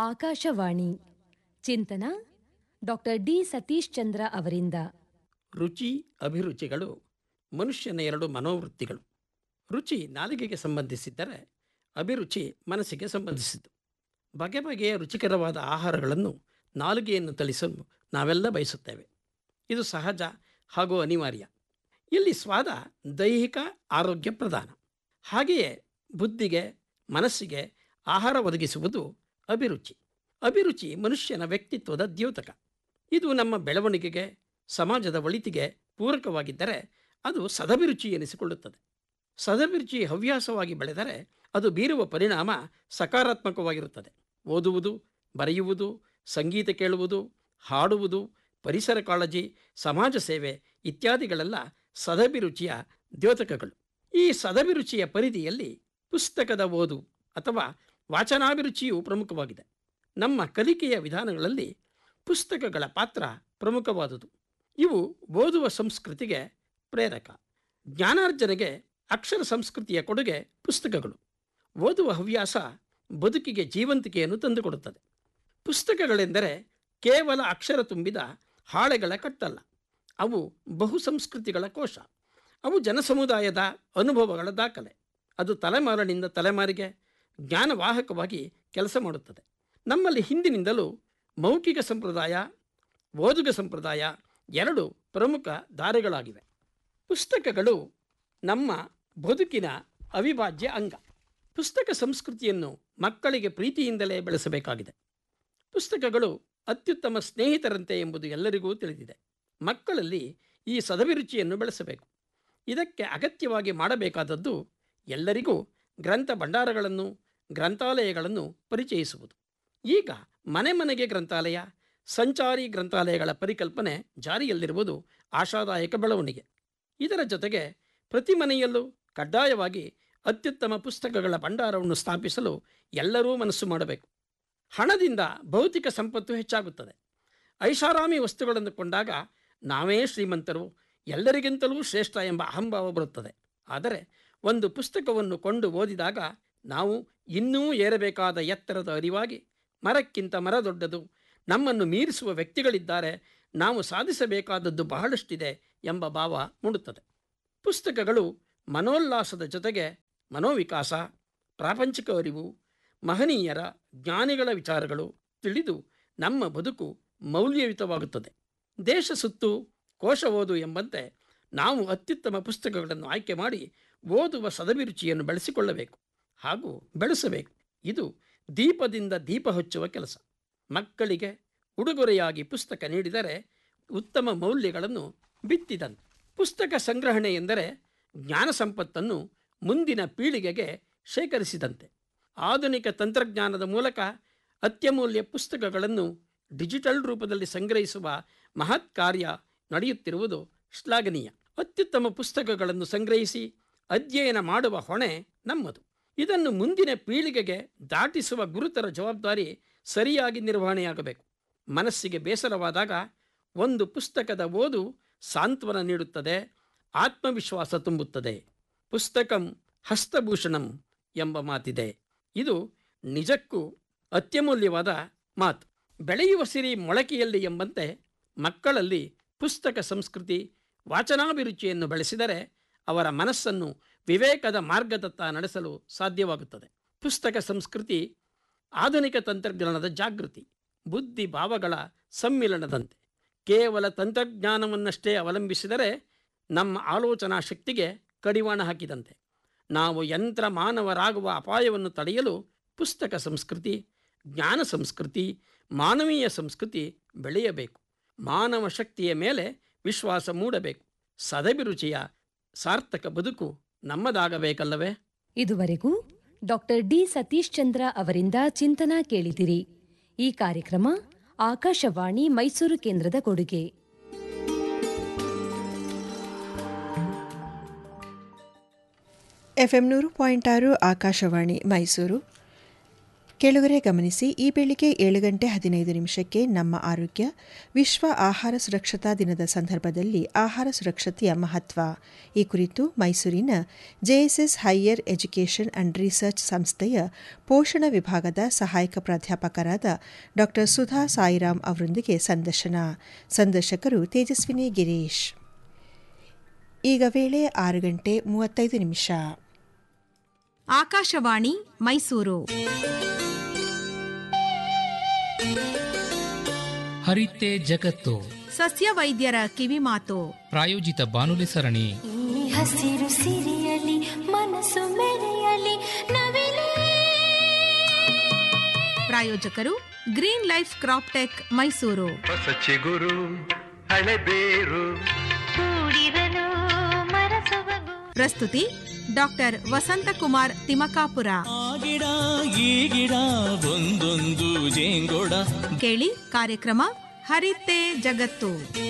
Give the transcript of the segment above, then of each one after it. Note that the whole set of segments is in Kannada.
ಆಕಾಶವಾಣಿ ಚಿಂತನ ಡಾಕ್ಟರ್ ಡಿ ಸತೀಶ್ ಚಂದ್ರ ಅವರಿಂದ. ರುಚಿ ಅಭಿರುಚಿಗಳು ಮನುಷ್ಯನ ಎರಡು ಮನೋವೃತ್ತಿಗಳು. ರುಚಿ ನಾಲಿಗೆಗೆ ಸಂಬಂಧಿಸಿದ್ದರೆ ಅಭಿರುಚಿ ಮನಸ್ಸಿಗೆ ಸಂಬಂಧಿಸಿದ್ದು. ಬಗೆ ಬಗೆಯ ರುಚಿಕರವಾದ ಆಹಾರಗಳನ್ನು ನಾಲಿಗೆಯನ್ನು ತಳಿಸಲು ನಾವೆಲ್ಲ ಬಯಸುತ್ತೇವೆ. ಇದು ಸಹಜ ಹಾಗೂ ಅನಿವಾರ್ಯ. ಇಲ್ಲಿ ಸ್ವಾದ ದೈಹಿಕ ಆರೋಗ್ಯ ಪ್ರಧಾನ. ಹಾಗೆಯೇ ಬುದ್ಧಿಗೆ ಮನಸ್ಸಿಗೆ ಆಹಾರ ಒದಗಿಸುವುದು ಅಭಿರುಚಿ. ಅಭಿರುಚಿ ಮನುಷ್ಯನ ವ್ಯಕ್ತಿತ್ವದ ದ್ಯೋತಕ. ಇದು ನಮ್ಮ ಬೆಳವಣಿಗೆಗೆ ಸಮಾಜದ ಒಳಿತಿಗೆ ಪೂರಕವಾಗಿದ್ದರೆ ಅದು ಸದಭಿರುಚಿ ಎನಿಸಿಕೊಳ್ಳುತ್ತದೆ. ಸದಭಿರುಚಿ ಹವ್ಯಾಸವಾಗಿ ಬೆಳೆದರೆ ಅದು ಬೀರುವ ಪರಿಣಾಮ ಸಕಾರಾತ್ಮಕವಾಗಿರುತ್ತದೆ. ಓದುವುದು, ಬರೆಯುವುದು, ಸಂಗೀತ ಕೇಳುವುದು, ಹಾಡುವುದು, ಪರಿಸರ ಕಾಳಜಿ, ಸಮಾಜ ಸೇವೆ ಇತ್ಯಾದಿಗಳೆಲ್ಲ ಸದಭಿರುಚಿಯ ದ್ಯೋತಕಗಳು. ಈ ಸದಭಿರುಚಿಯ ಪರಿಧಿಯಲ್ಲಿ ಪುಸ್ತಕದ ಓದು ಅಥವಾ ವಾಚನಾಭಿರುಚಿಯು ಪ್ರಮುಖವಾಗಿದೆ. ನಮ್ಮ ಕಲಿಕೆಯ ವಿಧಾನಗಳಲ್ಲಿ ಪುಸ್ತಕಗಳ ಪಾತ್ರ ಪ್ರಮುಖವಾದುದು. ಇವು ಓದುವ ಸಂಸ್ಕೃತಿಗೆ ಪ್ರೇರಕ. ಜ್ಞಾನಾರ್ಜನೆಗೆ ಅಕ್ಷರ ಸಂಸ್ಕೃತಿಯ ಕೊಡುಗೆ ಪುಸ್ತಕಗಳು. ಓದುವ ಹವ್ಯಾಸ ಬದುಕಿಗೆ ಜೀವಂತಿಕೆಯನ್ನು ತಂದುಕೊಡುತ್ತದೆ. ಪುಸ್ತಕಗಳೆಂದರೆ ಕೇವಲ ಅಕ್ಷರ ತುಂಬಿದ ಹಾಳೆಗಳ ಕಟ್ಟಲ್ಲ. ಅವು ಬಹು ಸಂಸ್ಕೃತಿಗಳ ಕೋಶ. ಅವು ಜನಸಮುದಾಯದ ಅನುಭವಗಳ ದಾಖಲೆ. ಅದು ತಲೆಮಾರಿನಿಂದ ತಲೆಮಾರಿಗೆ ಜ್ಞಾನವಾಹಕವಾಗಿ ಕೆಲಸ ಮಾಡುತ್ತದೆ. ನಮ್ಮಲ್ಲಿ ಹಿಂದಿನಿಂದಲೂ ಮೌಖಿಕ ಸಂಪ್ರದಾಯ, ಓದುಗ ಸಂಪ್ರದಾಯ ಎರಡು ಪ್ರಮುಖ ದಾರಿಗಳಾಗಿವೆ. ಪುಸ್ತಕಗಳು ನಮ್ಮ ಬದುಕಿನ ಅವಿಭಾಜ್ಯ ಅಂಗ. ಪುಸ್ತಕ ಸಂಸ್ಕೃತಿಯನ್ನು ಮಕ್ಕಳಿಗೆ ಪ್ರೀತಿಯಿಂದಲೇ ಬೆಳೆಸಬೇಕಾಗಿದೆ. ಪುಸ್ತಕಗಳು ಅತ್ಯುತ್ತಮ ಸ್ನೇಹಿತರಂತೆ ಎಂಬುದು ಎಲ್ಲರಿಗೂ ತಿಳಿದಿದೆ. ಮಕ್ಕಳಲ್ಲಿ ಈ ಸದಭಿರುಚಿಯನ್ನು ಬೆಳೆಸಬೇಕು. ಇದಕ್ಕೆ ಅಗತ್ಯವಾಗಿ ಮಾಡಬೇಕಾದದ್ದು ಎಲ್ಲರಿಗೂ ಗ್ರಂಥ ಭಂಡಾರಗಳನ್ನು, ಗ್ರಂಥಾಲಯಗಳನ್ನು ಪರಿಚಯಿಸುವುದು. ಈಗ ಮನೆ ಮನೆಗೆ ಗ್ರಂಥಾಲಯ, ಸಂಚಾರಿ ಗ್ರಂಥಾಲಯಗಳ ಪರಿಕಲ್ಪನೆ ಜಾರಿಯಲ್ಲಿರುವುದು ಆಶಾದಾಯಕ ಬೆಳವಣಿಗೆ. ಇದರ ಜೊತೆಗೆ ಪ್ರತಿ ಮನೆಯಲ್ಲೂ ಕಡ್ಡಾಯವಾಗಿ ಅತ್ಯುತ್ತಮ ಪುಸ್ತಕಗಳ ಭಂಡಾರವನ್ನು ಸ್ಥಾಪಿಸಲು ಎಲ್ಲರೂ ಮನಸ್ಸು ಮಾಡಬೇಕು. ಹಣದಿಂದ ಭೌತಿಕ ಸಂಪತ್ತು ಹೆಚ್ಚಾಗುತ್ತದೆ. ಐಷಾರಾಮಿ ವಸ್ತುಗಳನ್ನು ಕೊಂಡಾಗ ನಾವೇ ಶ್ರೀಮಂತರು, ಎಲ್ಲರಿಗಿಂತಲೂ ಶ್ರೇಷ್ಠ ಎಂಬ ಅಹಂಭಾವ ಬರುತ್ತದೆ. ಆದರೆ ಒಂದು ಪುಸ್ತಕವನ್ನು ಕೊಂಡು ಓದಿದಾಗ ನಾವು ಇನ್ನೂ ಏರಬೇಕಾದ ಎತ್ತರದ ಅರಿವಾಗಿ, ಮರಕ್ಕಿಂತ ಮರ ದೊಡ್ಡದು, ನಮ್ಮನ್ನು ಮೀರಿಸುವ ವ್ಯಕ್ತಿಗಳಿದ್ದಾರೆ, ನಾವು ಸಾಧಿಸಬೇಕಾದದ್ದು ಬಹಳಷ್ಟಿದೆ ಎಂಬ ಭಾವ ಮೂಡುತ್ತದೆ. ಪುಸ್ತಕಗಳು ಮನೋಲ್ಲಾಸದ ಜೊತೆಗೆ ಮನೋವಿಕಾಸ, ಪ್ರಾಪಂಚಿಕ ಅರಿವು, ಮಹನೀಯರ ಜ್ಞಾನಿಗಳ ವಿಚಾರಗಳು ತಿಳಿದು ನಮ್ಮ ಬದುಕು ಮೌಲ್ಯಯುತವಾಗುತ್ತದೆ. ದೇಶ ಸುತ್ತು ಕೋಶ ಓದು ಎಂಬಂತೆ ನಾವು ಅತ್ಯುತ್ತಮ ಪುಸ್ತಕಗಳನ್ನು ಆಯ್ಕೆ ಮಾಡಿ ಓದುವ ಸದಭಿರುಚಿಯನ್ನು ಬೆಳೆಸಿಕೊಳ್ಳಬೇಕು ಹಾಗೂ ಬೆಳೆಸಬೇಕು. ಇದು ದೀಪದಿಂದ ದೀಪ ಹಚ್ಚುವ ಕೆಲಸ. ಮಕ್ಕಳಿಗೆ ಉಡುಗೊರೆಯಾಗಿ ಪುಸ್ತಕ ನೀಡಿದರೆ ಉತ್ತಮ ಮೌಲ್ಯಗಳನ್ನು ಬಿತ್ತಿದಂತೆ. ಪುಸ್ತಕ ಸಂಗ್ರಹಣೆ ಎಂದರೆ ಜ್ಞಾನ ಸಂಪತ್ತನ್ನು ಮುಂದಿನ ಪೀಳಿಗೆಗೆ ಶೇಖರಿಸಿದಂತೆ. ಆಧುನಿಕ ತಂತ್ರಜ್ಞಾನದ ಮೂಲಕ ಅತ್ಯಮೂಲ್ಯ ಪುಸ್ತಕಗಳನ್ನು ಡಿಜಿಟಲ್ ರೂಪದಲ್ಲಿ ಸಂಗ್ರಹಿಸುವ ಮಹತ್ ಕಾರ್ಯ ನಡೆಯುತ್ತಿರುವುದು ಶ್ಲಾಘನೀಯ. ಅತ್ಯುತ್ತಮ ಪುಸ್ತಕಗಳನ್ನು ಸಂಗ್ರಹಿಸಿ ಅಧ್ಯಯನ ಮಾಡುವ ಹೊಣೆ ನಮ್ಮದು. ಇದನ್ನು ಮುಂದಿನ ಪೀಳಿಗೆಗೆ ದಾಟಿಸುವ ಗುರುತರ ಜವಾಬ್ದಾರಿ ಸರಿಯಾಗಿ ನಿರ್ವಹಣೆಯಾಗಬೇಕು. ಮನಸ್ಸಿಗೆ ಬೇಸರವಾದಾಗ ಒಂದು ಪುಸ್ತಕದ ಓದು ಸಾಂತ್ವನ ನೀಡುತ್ತದೆ, ಆತ್ಮವಿಶ್ವಾಸ ತುಂಬುತ್ತದೆ. ಪುಸ್ತಕಂ ಹಸ್ತಭೂಷಣಂ ಎಂಬ ಮಾತಿದೆ. ಇದು ನಿಜಕ್ಕೂ ಅತ್ಯಮೂಲ್ಯವಾದ ಮಾತು. ಬೆಳೆಯುವ ಸಿರಿ ಮೊಳಕೆಯಲ್ಲಿ ಎಂಬಂತೆ ಮಕ್ಕಳಲ್ಲಿ ಪುಸ್ತಕ ಸಂಸ್ಕೃತಿ, ವಾಚನಾಭಿರುಚಿಯನ್ನು ಬೆಳೆಸಿದರೆ ಅವರ ಮನಸ್ಸನ್ನು ವಿವೇಕದ ಮಾರ್ಗದತ್ತ ನಡೆಸಲು ಸಾಧ್ಯವಾಗುತ್ತದೆ. ಪುಸ್ತಕ ಸಂಸ್ಕೃತಿ ಆಧುನಿಕ ತಂತ್ರಜ್ಞಾನದ ಜಾಗೃತಿ, ಬುದ್ಧಿ ಭಾವಗಳ ಸಮ್ಮಿಲನದಂತೆ. ಕೇವಲ ತಂತ್ರಜ್ಞಾನವನ್ನಷ್ಟೇ ಅವಲಂಬಿಸಿದರೆ ನಮ್ಮ ಆಲೋಚನಾ ಶಕ್ತಿಗೆ ಕಡಿವಾಣ ಹಾಕಿದಂತೆ. ನಾವು ಯಂತ್ರ ಮಾನವರಾಗುವ ಅಪಾಯವನ್ನು ತಡೆಯಲು ಪುಸ್ತಕ ಸಂಸ್ಕೃತಿ, ಜ್ಞಾನ ಸಂಸ್ಕೃತಿ, ಮಾನವೀಯ ಸಂಸ್ಕೃತಿ ಬೆಳೆಯಬೇಕು. ಮಾನವ ಶಕ್ತಿಯ ಮೇಲೆ ವಿಶ್ವಾಸ ಮೂಡಬೇಕು. ಸದಭಿರುಚಿಯ ಸಾರ್ಥಕ ಬದುಕು ನಮ್ಮದಾಗಬೇಕಲ್ಲವೇ? ಇದುವರೆಗೂ ಡಾಕ್ಟರ್ ಡಿ ಸತೀಶ್ ಚಂದ್ರ ಅವರಿಂದ ಚಿಂತನ ಕೇಳಿದಿರಿ. ಈ ಕಾರ್ಯಕ್ರಮ ಆಕಾಶವಾಣಿ ಮೈಸೂರು ಕೇಂದ್ರದ ಕೊಡುಗೆ. FM 100.6 ಆಕಾಶವಾಣಿ ಮೈಸೂರು. ಕೇಳುಗರೆ ಗಮನಿಸಿ, ಈ ಬೆಳಿಗ್ಗೆ 7:15 ನಮ್ಮ ಆರೋಗ್ಯ ವಿಶ್ವ ಆಹಾರ ಸುರಕ್ಷತಾ ದಿನದ ಸಂದರ್ಭದಲ್ಲಿ ಆಹಾರ ಸುರಕ್ಷತೆಯ ಮಹತ್ವ ಈ ಕುರಿತು ಮೈಸೂರಿನ JSS higher education and research ಸಂಸ್ಥೆಯ ಪೋಷಣ ವಿಭಾಗದ ಸಹಾಯಕ ಪ್ರಾಧ್ಯಾಪಕರಾದ ಡಾ ಸುಧಾ ಸಾಯಿರಾಮ್ ಅವರೊಂದಿಗೆ ಸಂದರ್ಶಕರು ತೇಜಸ್ವಿನಿ ಗಿರೀಶ್. ಈಗ ವೇಳೆ 6:35. ಆಕಾಶವಾಣಿ ಮೈಸೂರು. ಹರಿತೆ ಜಗತ್ತು ಸಸ್ಯ ವೈದ್ಯರ ಕಿವಿಮಾತು ಪ್ರಾಯೋಜಿತ ಬಾನುಲಿ ಸರಣಿ. ಹಸಿರು ಸಿರಿಯಲಿ ಮನಸ್ಸು ಮೆರೆಯಲಿ ನವಿಲೇ. ಪ್ರಾಯೋಜಕರು green life crop tech Mysuru. ಹೊಸ ಚಿಗುರು ಹಳೆಬೇರು ಕೂಡಿರಲು ಮರಸೊಬಗು. ಪ್ರಸ್ತುತಿ ಡಾಕ್ಟರ್ ವಸಂತಕುಮಾರ್ ತಿಮಕಾಪುರ. ಆ ಗಿಡ ಈ ಗಿಡ ಒಂದೊಂದು ಜೇಂಗೊಡ. ಕೇಳಿ ಕಾರ್ಯಕ್ರಮ ಹರಿತೆ ಜಗತ್ತು.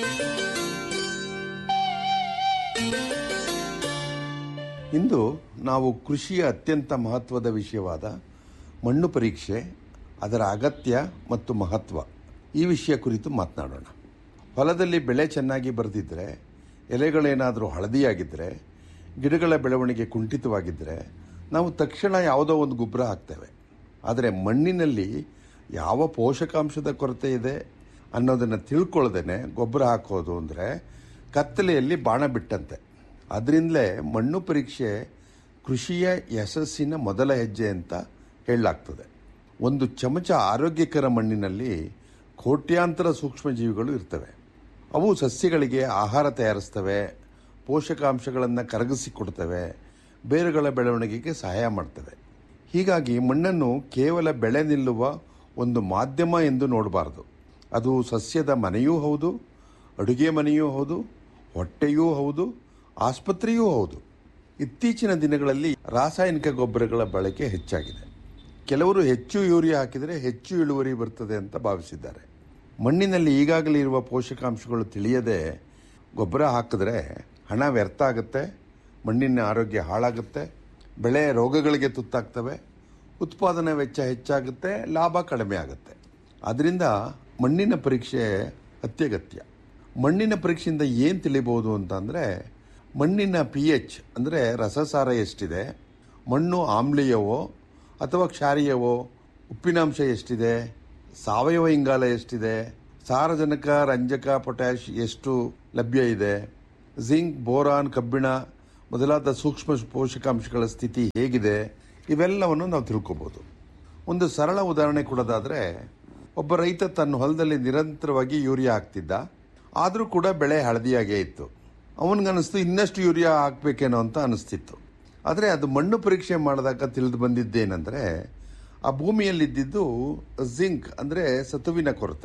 ಇಂದು ನಾವು ಕೃಷಿಯ ಅತ್ಯಂತ ಮಹತ್ವದ ವಿಷಯವಾದ ಮಣ್ಣು ಪರೀಕ್ಷೆ, ಅದರ ಅಗತ್ಯ ಮತ್ತು ಮಹತ್ವ ಈ ವಿಷಯ ಕುರಿತು ಮಾತನಾಡೋಣ. ಹೊಲದಲ್ಲಿ ಬೆಳೆ ಚೆನ್ನಾಗಿ ಬರೆದಿದ್ದರೆ, ಎಲೆಗಳೇನಾದರೂ ಹಳದಿಯಾಗಿದ್ದರೆ, ಗಿಡಗಳ ಬೆಳವಣಿಗೆ ಕುಂಠಿತವಾಗಿದ್ದರೆ ನಾವು ತಕ್ಷಣ ಯಾವುದೋ ಒಂದು ಗೊಬ್ಬರ ಹಾಕ್ತೇವೆ. ಆದರೆ ಮಣ್ಣಿನಲ್ಲಿ ಯಾವ ಪೋಷಕಾಂಶದ ಕೊರತೆ ಇದೆ ಅನ್ನೋದನ್ನು ತಿಳ್ಕೊಳ್ಳದೇನೆ ಗೊಬ್ಬರ ಹಾಕೋದು ಅಂದರೆ ಕತ್ತಲೆಯಲ್ಲಿ ಬಾಣ ಬಿಟ್ಟಂತೆ. ಅದರಿಂದಲೇ ಮಣ್ಣು ಪರೀಕ್ಷೆ ಕೃಷಿಯ ಯಶಸ್ಸಿನ ಮೊದಲ ಹೆಜ್ಜೆ ಅಂತ ಹೇಳಲಾಗ್ತದೆ. ಒಂದು ಚಮಚ ಆರೋಗ್ಯಕರ ಮಣ್ಣಿನಲ್ಲಿ ಕೋಟ್ಯಾಂತರ ಸೂಕ್ಷ್ಮಜೀವಿಗಳು ಇರ್ತವೆ. ಅವು ಸಸ್ಯಗಳಿಗೆ ಆಹಾರ ತಯಾರಿಸ್ತವೆ, ಪೋಷಕಾಂಶಗಳನ್ನು ಕರಗಿಸಿಕೊಡ್ತವೆ, ಬೇರುಗಳ ಬೆಳವಣಿಗೆಗೆ ಸಹಾಯ ಮಾಡ್ತವೆ. ಹೀಗಾಗಿ ಮಣ್ಣನ್ನು ಕೇವಲ ಬೆಳೆ ನಿಲ್ಲುವ ಒಂದು ಮಾಧ್ಯಮ ಎಂದು ನೋಡಬಾರ್ದು. ಅದು ಸಸ್ಯದ ಮನೆಯೂ ಹೌದು, ಅಡುಗೆ ಮನೆಯೂ ಹೌದು, ಹೊಟ್ಟೆಯೂ ಹೌದು, ಆಸ್ಪತ್ರೆಯೂ ಹೌದು. ಇತ್ತೀಚಿನ ದಿನಗಳಲ್ಲಿ ರಾಸಾಯನಿಕ ಗೊಬ್ಬರಗಳ ಬಳಕೆ ಹೆಚ್ಚಾಗಿದೆ. ಕೆಲವರು ಹೆಚ್ಚು ಯೂರಿಯಾ ಹಾಕಿದರೆ ಹೆಚ್ಚು ಇಳುವರಿ ಬರ್ತದೆ ಅಂತ ಭಾವಿಸಿದ್ದಾರೆ. ಮಣ್ಣಿನಲ್ಲಿ ಈಗಾಗಲೇ ಇರುವ ಪೋಷಕಾಂಶಗಳು ತಿಳಿಯದೆ ಗೊಬ್ಬರ ಹಾಕಿದ್ರೆ ಹಣ ವ್ಯರ್ಥ ಆಗುತ್ತೆ, ಮಣ್ಣಿನ ಆರೋಗ್ಯ ಹಾಳಾಗುತ್ತೆ, ಬೆಳೆ ರೋಗಗಳಿಗೆ ತುತ್ತಾಗ್ತವೆ, ಉತ್ಪಾದನಾ ವೆಚ್ಚ ಹೆಚ್ಚಾಗುತ್ತೆ, ಲಾಭ ಕಡಿಮೆ ಆಗುತ್ತೆ. ಅದರಿಂದ ಮಣ್ಣಿನ ಪರೀಕ್ಷೆ ಅತ್ಯಗತ್ಯ. ಮಣ್ಣಿನ ಪರೀಕ್ಷೆಯಿಂದ ಏನು ತಿಳಿಬಹುದು ಅಂತಂದರೆ, ಮಣ್ಣಿನ pH ಅಂದರೆ ರಸಸಾರ ಎಷ್ಟಿದೆ, ಮಣ್ಣು ಆಮ್ಲೀಯವೋ ಅಥವಾ ಕ್ಷಾರೀಯವೋ, ಉಪ್ಪಿನಾಂಶ ಎಷ್ಟಿದೆ, ಸಾವಯವ ಇಂಗಾಲ ಎಷ್ಟಿದೆ, ಸಾರಜನಕ, ರಂಜಕ, ಪೊಟ್ಯಾಷ್ ಎಷ್ಟು ಲಭ್ಯ ಇದೆ, ಜಿಂಕ್, ಬೋರಾನ್, ಕಬ್ಬಿಣ ಮೊದಲಾದ ಸೂಕ್ಷ್ಮ ಪೋಷಕಾಂಶಗಳ ಸ್ಥಿತಿ ಹೇಗಿದೆ, ಇವೆಲ್ಲವನ್ನು ನಾವು ತಿಳ್ಕೊಬೋದು. ಒಂದು ಸರಳ ಉದಾಹರಣೆ ಕೊಡೋದಾದರೆ, ಒಬ್ಬ ರೈತ ತನ್ನ ಹೊಲದಲ್ಲಿ ನಿರಂತರವಾಗಿ ಯೂರಿಯಾ ಹಾಕ್ತಿದ್ದ, ಆದರೂ ಕೂಡ ಬೆಳೆ ಹಳದಿಯಾಗೇ ಇತ್ತು. ಅವನಿಗನ್ನಿಸ್ತು ಇನ್ನಷ್ಟು ಯೂರಿಯಾ ಹಾಕಬೇಕೇನೋ ಅಂತ ಅನಿಸ್ತಿತ್ತು. ಆದರೆ ಅದು ಮಣ್ಣು ಪರೀಕ್ಷೆ ಮಾಡಿದಾಗ ತಿಳಿದು ಬಂದಿದ್ದೇನೆಂದರೆ, ಆ ಭೂಮಿಯಲ್ಲಿದ್ದಿದ್ದು ಜಿಂಕ್ ಅಂದರೆ ಸತುವಿನ ಕೊರತೆ.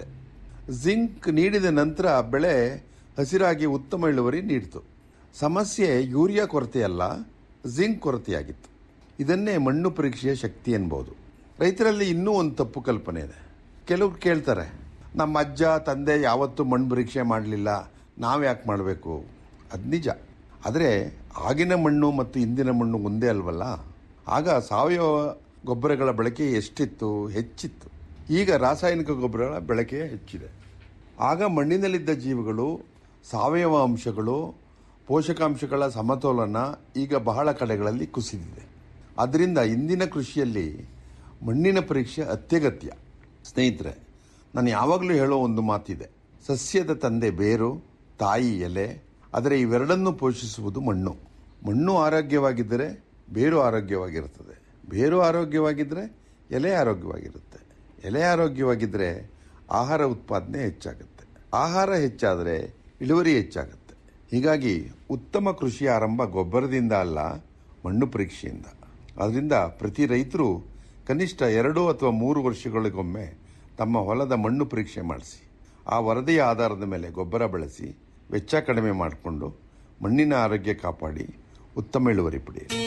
ಜಿಂಕ್ ನೀಡಿದ ನಂತರ ಬೆಳೆ ಹಸಿರಾಗಿ ಉತ್ತಮ ಇಳುವರಿ ನೀಡಿತು. ಸಮಸ್ಯೆ ಯೂರಿಯಾ ಕೊರತೆಯಲ್ಲ, ಜಿಂಕ್ ಕೊರತೆಯಾಗಿತ್ತು. ಇದನ್ನೇ ಮಣ್ಣು ಪರೀಕ್ಷೆಯ ಶಕ್ತಿ ಎನ್ಬೋದು. ರೈತರಲ್ಲಿ ಇನ್ನೂ ಒಂದು ತಪ್ಪು ಕಲ್ಪನೆ ಇದೆ. ಕೆಲವರು ಕೇಳ್ತಾರೆ, ನಮ್ಮ ಅಜ್ಜ ತಂದೆ ಯಾವತ್ತೂ ಮಣ್ಣು ಪರೀಕ್ಷೆ ಮಾಡಲಿಲ್ಲ, ನಾವು ಯಾಕೆ ಮಾಡಬೇಕು? ಅದು ನಿಜ. ಆದರೆ ಆಗಿನ ಮಣ್ಣು ಮತ್ತು ಇಂದಿನ ಮಣ್ಣು ಒಂದೇ ಅಲ್ವಲ್ಲ. ಆಗ ಸಾವಯವ ಗೊಬ್ಬರಗಳ ಬಳಕೆ ಎಷ್ಟಿತ್ತು? ಹೆಚ್ಚಿತ್ತು. ಈಗ ರಾಸಾಯನಿಕ ಗೊಬ್ಬರಗಳ ಬಳಕೆ ಹೆಚ್ಚಿದೆ. ಆಗ ಮಣ್ಣಿನಲ್ಲಿದ್ದ ಜೀವಿಗಳು, ಸಾವಯವ ಅಂಶಗಳು, ಪೋಷಕಾಂಶಗಳ ಸಮತೋಲನ ಈಗ ಬಹಳ ಕಡೆಗಳಲ್ಲಿ ಕುಸಿದಿದೆ. ಆದ್ದರಿಂದ ಇಂದಿನ ಕೃಷಿಯಲ್ಲಿ ಮಣ್ಣಿನ ಪರೀಕ್ಷೆ ಅತ್ಯಗತ್ಯ. ಸ್ನೇಹಿತರೆ, ನಾನು ಯಾವಾಗಲೂ ಹೇಳೋ ಒಂದು ಮಾತಿದೆ. ಸಸ್ಯದ ತಂದೆ ಬೇರು, ತಾಯಿ ಎಲೆ. ಆದರೆ ಇವೆರಡನ್ನೂ ಪೋಷಿಸುವುದು ಮಣ್ಣು. ಮಣ್ಣು ಆರೋಗ್ಯವಾಗಿದ್ದರೆ ಬೇರು ಆರೋಗ್ಯವಾಗಿರುತ್ತದೆ, ಬೇರು ಆರೋಗ್ಯವಾಗಿದ್ದರೆ ಎಲೆ ಆರೋಗ್ಯವಾಗಿರುತ್ತೆ, ಎಲೆ ಆರೋಗ್ಯವಾಗಿದ್ದರೆ ಆಹಾರ ಉತ್ಪಾದನೆ ಹೆಚ್ಚಾಗುತ್ತೆ, ಆಹಾರ ಹೆಚ್ಚಾದರೆ ಇಳುವರಿ ಹೆಚ್ಚಾಗುತ್ತೆ. ಹೀಗಾಗಿ ಉತ್ತಮ ಕೃಷಿ ಆರಂಭ ಗೊಬ್ಬರದಿಂದ ಅಲ್ಲ, ಮಣ್ಣು ಪರೀಕ್ಷೆಯಿಂದ. ಅದರಿಂದ ಪ್ರತಿ ರೈತರು ಕನಿಷ್ಠ 2 ಅಥವಾ 3 ವರ್ಷಗಳಿಗೊಮ್ಮೆ ತಮ್ಮ ಹೊಲದ ಮಣ್ಣು ಪರೀಕ್ಷೆ ಮಾಡಿಸಿ, ಆ ವರದಿಯ ಆಧಾರದ ಮೇಲೆ ಗೊಬ್ಬರ ಬಳಸಿ, ವೆಚ್ಚ ಕಡಿಮೆ ಮಾಡಿಕೊಂಡು ಮಣ್ಣಿನ ಆರೋಗ್ಯ ಕಾಪಾಡಿ ಉತ್ತಮ ಇಳುವರಿ ಪಡೆಯಿರಿ.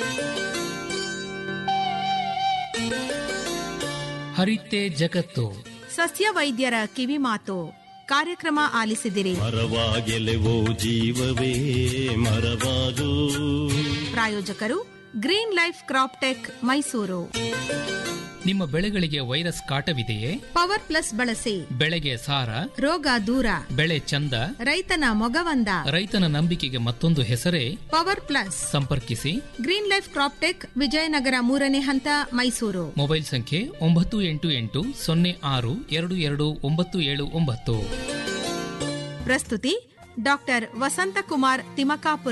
ಹರಿತೆ ಜಗತ್ತು ಸಸ್ಯ ವೈದ್ಯರ ಕಿವಿಮಾತು ಕಾರ್ಯಕ್ರಮ ಆಲಿಸಿದಿರಿ. ಮರವಾಗೆಲೆವೋ ಜೀವವೇ ಮರವಾದು. ಪ್ರಾಯೋಜಕರು green life crop tech Mysuru. ನಿಮ್ಮ ಬೆಳೆಗಳಿಗೆ ವೈರಸ್ ಕಾಟವಿದೆಯೇ? ಪವರ್ ಪ್ಲಸ್ ಬಳಸಿ. ಬೆಳೆಗೆ ಸಾರ, ರೋಗ ದೂರ, ಬೆಳೆ ಚಂದ, ರೈತನ ಮೊಗವಂದ. ರೈತನ ನಂಬಿಕೆಗೆ ಮತ್ತೊಂದು ಹೆಸರೇ ಪವರ್ ಪ್ಲಸ್. ಸಂಪರ್ಕಿಸಿ green life crop tech, Vijayanagara 3ನೇ ಹಂತ, ಮೈಸೂರು. ಮೊಬೈಲ್ ಸಂಖ್ಯೆ 9880262979. ಪ್ರಸ್ತುತಿ ಡಾಕ್ಟರ್ ವಸಂತಕುಮಾರ್ ತಿಮಕಾಪುರ.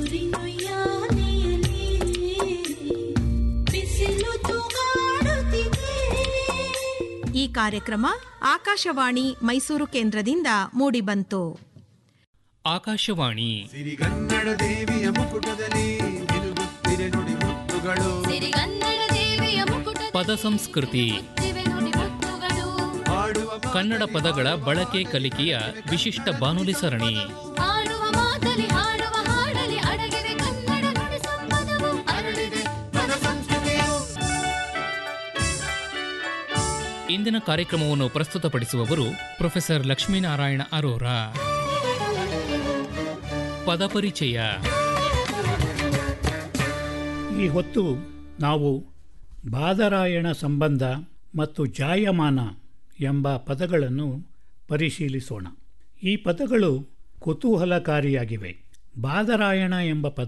ಈ ಕಾರ್ಯಕ್ರಮ ಆಕಾಶವಾಣಿ ಮೈಸೂರು ಕೇಂದ್ರದಿಂದ ಮೂಡಿಬಂತು. ಆಕಾಶವಾಣಿ ಸಿರಿಗನ್ನಡ ದೇವಿಯ ಮುಕುಟದಲ್ಲಿ ತಿರುಗುತ್ತಿರೆ ನುಡಿ ಮುತ್ತುಗಳು. ಪದ ಸಂಸ್ಕೃತಿ, ಕನ್ನಡ ಪದಗಳ ಬಳಕೆ ಕಲಿಕೆಯ ವಿಶಿಷ್ಟ ಬಾನುಲಿ ಸರಣಿ. ಇಂದಿನ ಕಾರ್ಯಕ್ರಮವನ್ನು ಪ್ರಸ್ತುತಪಡಿಸುವವರು ಪ್ರೊಫೆಸರ್ ಲಕ್ಷ್ಮೀನಾರಾಯಣ ಅರೋರ. ಪದಪರಿಚಯ. ಈ ಹೊತ್ತು ನಾವು ಬಾದರಾಯಣ ಸಂಬಂಧ ಮತ್ತು ಜಾಯಮಾನ ಎಂಬ ಪದಗಳನ್ನು ಪರಿಶೀಲಿಸೋಣ. ಈ ಪದಗಳು ಕುತೂಹಲಕಾರಿಯಾಗಿವೆ. ಬಾದರಾಯಣ ಎಂಬ ಪದ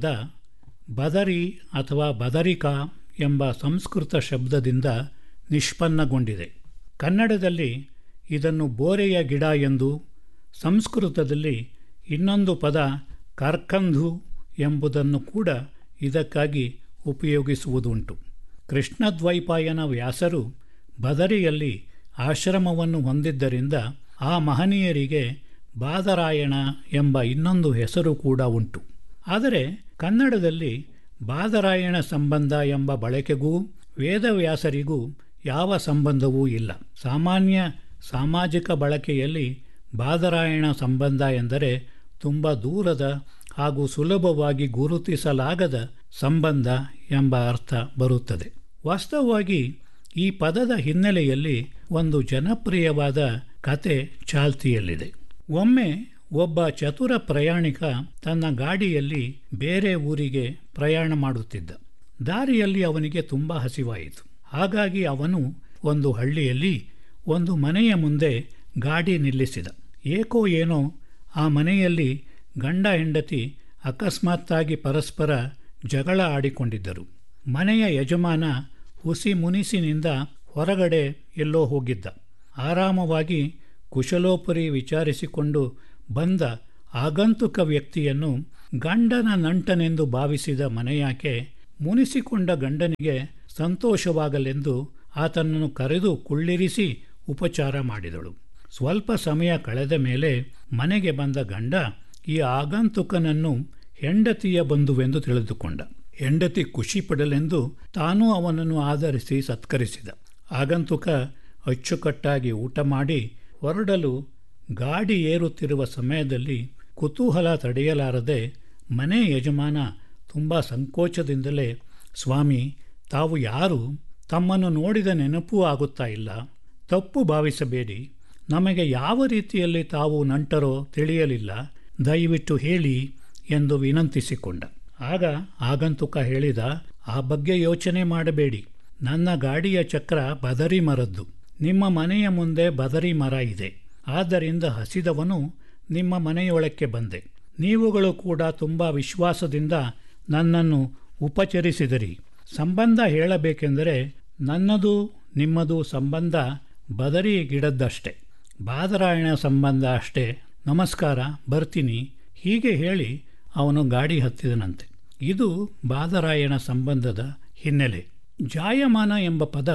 ಬದರಿ ಅಥವಾ ಬದರಿಕಾ ಎಂಬ ಸಂಸ್ಕೃತ ಶಬ್ದದಿಂದ ನಿಷ್ಪನ್ನಗೊಂಡಿದೆ. ಕನ್ನಡದಲ್ಲಿ ಇದನ್ನು ಬೋರೆಯ ಗಿಡ ಎಂದು, ಸಂಸ್ಕೃತದಲ್ಲಿ ಇನ್ನೊಂದು ಪದ ಕಾರ್ಕಂಧು ಎಂಬುದನ್ನು ಕೂಡ ಇದಕ್ಕಾಗಿ ಉಪಯೋಗಿಸುವುದುಂಟು. ಕೃಷ್ಣದ್ವೈಪಾಯನ ವ್ಯಾಸರು ಬದರಿಯಲ್ಲಿ ಆಶ್ರಮವನ್ನು ಹೊಂದಿದ್ದರಿಂದ ಆ ಮಹನೀಯರಿಗೆ ಬಾದರಾಯಣ ಎಂಬ ಇನ್ನೊಂದು ಹೆಸರು ಕೂಡ ಉಂಟು. ಆದರೆ ಕನ್ನಡದಲ್ಲಿ ಬಾದರಾಯಣ ಸಂಬಂಧ ಎಂಬ ಬಳಕೆಗೂ ವೇದವ್ಯಾಸರಿಗೂ ಯಾವ ಸಂಬಂಧವೂ ಇಲ್ಲ. ಸಾಮಾನ್ಯ ಸಾಮಾಜಿಕ ಬಳಕೆಯಲ್ಲಿ ಬಾದರಾಯಣ ಸಂಬಂಧ ಎಂದರೆ ತುಂಬ ದೂರದ ಹಾಗೂ ಸುಲಭವಾಗಿ ಗುರುತಿಸಲಾಗದ ಸಂಬಂಧ ಎಂಬ ಅರ್ಥ ಬರುತ್ತದೆ. ವಾಸ್ತವವಾಗಿ ಈ ಪದದ ಹಿನ್ನೆಲೆಯಲ್ಲಿ ಒಂದು ಜನಪ್ರಿಯವಾದ ಕತೆ ಚಾಲ್ತಿಯಲ್ಲಿದೆ. ಒಮ್ಮೆ ಒಬ್ಬ ಚತುರ ಪ್ರಯಾಣಿಕ ತನ್ನ ಗಾಡಿಯಲ್ಲಿ ಬೇರೆ ಊರಿಗೆ ಪ್ರಯಾಣ ಮಾಡುತ್ತಿದ್ದ. ದಾರಿಯಲ್ಲಿ ಅವನಿಗೆ ತುಂಬ ಹಸಿವಾಯಿತು. ಹಾಗಾಗಿ ಅವನು ಒಂದು ಹಳ್ಳಿಯಲ್ಲಿ ಒಂದು ಮನೆಯ ಮುಂದೆ ಗಾಡಿ ನಿಲ್ಲಿಸಿದ. ಏಕೋ ಏನೋ ಆ ಮನೆಯಲ್ಲಿ ಗಂಡ ಹೆಂಡತಿ ಅಕಸ್ಮಾತ್ತಾಗಿ ಪರಸ್ಪರ ಜಗಳ ಆಡಿಕೊಂಡಿದ್ದರು. ಮನೆಯ ಯಜಮಾನ ಹುಸಿ ಮುನಿಸಿನಿಂದ ಹೊರಗಡೆ ಎಲ್ಲೋ ಹೋಗಿದ್ದ. ಆರಾಮವಾಗಿ ಕುಶಲೋಪರಿ ವಿಚಾರಿಸಿಕೊಂಡು ಬಂದ ಆಗಂತುಕ ವ್ಯಕ್ತಿಯನ್ನು ಗಂಡನ ನಂಟನೆಂದು ಭಾವಿಸಿದ ಮನೆಯಾಕೆ ಮುನಿಸಿಕೊಂಡ ಗಂಡನಿಗೆ ಸಂತೋಷವಾಗಲೆಂದು ಆತನನ್ನು ಕರೆದು ಕುಳ್ಳಿರಿಸಿ ಉಪಚಾರ ಮಾಡಿದಳು. ಸ್ವಲ್ಪ ಸಮಯ ಕಳೆದ ಮೇಲೆ ಮನೆಗೆ ಬಂದ ಗಂಡ ಈ ಆಗಂತುಕನನ್ನು ಹೆಂಡತಿಯ ಬಂಧುವೆಂದು ತಿಳಿದುಕೊಂಡ. ಹೆಂಡತಿ ಖುಷಿಪಡಲೆಂದು ತಾನೂ ಅವನನ್ನು ಆಧರಿಸಿ ಸತ್ಕರಿಸಿದ. ಆಗಂತುಕ ಅಚ್ಚುಕಟ್ಟಾಗಿ ಊಟ ಮಾಡಿ ಹೊರಡಲು ಗಾಡಿ ಏರುತ್ತಿರುವ ಸಮಯದಲ್ಲಿ ಕುತೂಹಲ ತಡೆಯಲಾರದೆ ಮನೆ ಯಜಮಾನ ತುಂಬ ಸಂಕೋಚದಿಂದಲೇ, ಸ್ವಾಮಿ, ತಾವು ಯಾರು? ತಮ್ಮನ್ನು ನೋಡಿದ ನೆನಪೂ ಆಗುತ್ತಾ ಇಲ್ಲ. ತಪ್ಪು ಭಾವಿಸಬೇಡಿ. ನಮಗೆ ಯಾವ ರೀತಿಯಲ್ಲಿ ತಾವು ನಂಟರೋ ತಿಳಿಯಲಿಲ್ಲ. ದಯವಿಟ್ಟು ಹೇಳಿ ಎಂದು ವಿನಂತಿಸಿಕೊಂಡ. ಆಗ ಆಗಂತುಕ ಹೇಳಿದ, ಆ ಬಗ್ಗೆ ಯೋಚನೆ ಮಾಡಬೇಡಿ. ನನ್ನ ಗಾಡಿಯ ಚಕ್ರ ಬದರಿ ಮರದ್ದು. ನಿಮ್ಮ ಮನೆಯ ಮುಂದೆ ಬದರಿ ಮರ ಇದೆ. ಆದ್ದರಿಂದ ಹಸಿದವನು ನಿಮ್ಮ ಮನೆಯೊಳಕ್ಕೆ ಬಂದೆ. ನೀವುಗಳು ಕೂಡ ತುಂಬ ವಿಶ್ವಾಸದಿಂದ ನನ್ನನ್ನು ಉಪಚರಿಸಿದಿರಿ. ಸಂಬಂಧ ಹೇಳಬೇಕೆಂದರೆ ನನ್ನದು ನಿಮ್ಮದು ಸಂಬಂಧ ಬದರಿ ಗಿಡದ್ದಷ್ಟೇ, ಬಾದರಾಯಣ ಸಂಬಂಧ ಅಷ್ಟೇ. ನಮಸ್ಕಾರ, ಬರ್ತೀನಿ, ಹೀಗೆ ಹೇಳಿ ಅವನು ಗಾಡಿ ಹತ್ತಿದನಂತೆ. ಇದು ಬಾದರಾಯಣ ಸಂಬಂಧದ ಹಿನ್ನೆಲೆ. ಜಾಯಮಾನ ಎಂಬ ಪದ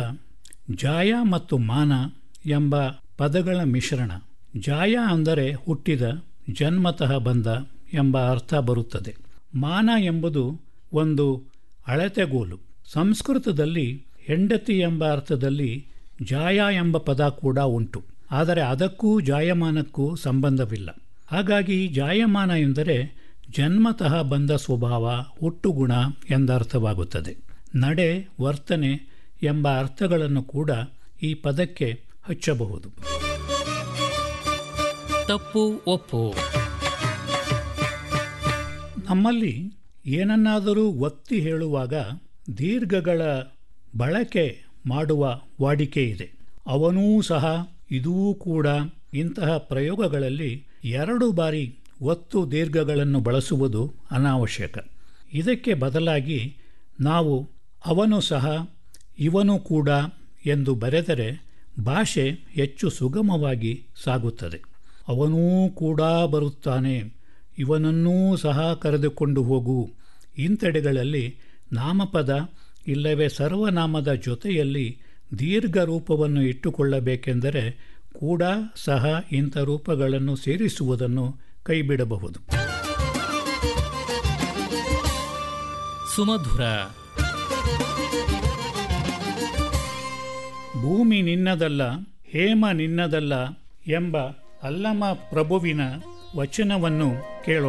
ಜಾಯ ಮತ್ತು ಮಾನ ಎಂಬ ಪದಗಳ ಮಿಶ್ರಣ. ಜಾಯ ಅಂದರೆ ಹುಟ್ಟಿದ, ಜನ್ಮತಃ ಬಂದ ಎಂಬ ಅರ್ಥ ಬರುತ್ತದೆ. ಮಾನ ಎಂಬುದು ಒಂದು ಅಳತೆಗೋಲು. ಸಂಸ್ಕೃತದಲ್ಲಿ ಹೆಂಡತಿ ಎಂಬ ಅರ್ಥದಲ್ಲಿ ಜಾಯ ಎಂಬ ಪದ ಕೂಡ ಉಂಟು. ಆದರೆ ಅದಕ್ಕೂ ಜಾಯಮಾನಕ್ಕೂ ಸಂಬಂಧವಿಲ್ಲ. ಹಾಗಾಗಿ ಜಾಯಮಾನ ಎಂದರೆ ಜನ್ಮತಃ ಬಂದ ಸ್ವಭಾವ, ಹುಟ್ಟುಗುಣ ಎಂದರ್ಥವಾಗುತ್ತದೆ. ನಡೆ, ವರ್ತನೆ ಎಂಬ ಅರ್ಥಗಳನ್ನು ಕೂಡ ಈ ಪದಕ್ಕೆ ಹಚ್ಚಬಹುದು. ತಪ್ಪು ಒಪ್ಪು. ನಮ್ಮಲ್ಲಿ ಏನನ್ನಾದರೂ ಒತ್ತಿ ಹೇಳುವಾಗ ದೀರ್ಘಗಳ ಬಳಕೆ ಮಾಡುವ ವಾಡಿಕೆ ಇದೆ. ಅವನೂ ಸಹ ಇದೂ ಕೂಡ ಇಂತಹ ಪ್ರಯೋಗಗಳಲ್ಲಿ 2 ಬಾರಿ ಒತ್ತು ದೀರ್ಘಗಳನ್ನು ಬಳಸುವುದು ಅನಾವಶ್ಯಕ. ಇದಕ್ಕೆ ಬದಲಾಗಿ ನಾವು ಅವನು ಸಹ ಇವನು ಕೂಡ ಎಂದು ಬರೆದರೆ ಭಾಷೆ ಹೆಚ್ಚು ಸುಗಮವಾಗಿ ಸಾಗುತ್ತದೆ. ಅವನೂ ಕೂಡ ಬರುತ್ತಾನೆ, ಇವನನ್ನೂ ಸಹ ಕರೆದುಕೊಂಡು ಹೋಗು. ಇಂತೆಡೆಗಳಲ್ಲಿ ನಾಮಪದ ಇಲ್ಲವೇ ಸರ್ವನಾಮದ ಜೊತೆಯಲ್ಲಿ ದೀರ್ಘ ರೂಪವನ್ನು ಇಟ್ಟುಕೊಳ್ಳಬೇಕೆಂದರೆ ಕೂಡ ಸಹ ಇಂಥ ರೂಪಗಳನ್ನು ಸೇರಿಸುವುದನ್ನು ಕೈಬಿಡಬಹುದು. ಸುಮಧುರ. ಭೂಮಿ ನಿನ್ನದಲ್ಲ, ಹೇಮ ನಿನ್ನದಲ್ಲ ಎಂಬ ಅಲ್ಲಮ ಪ್ರಭುವಿನ ವಚನವನ್ನು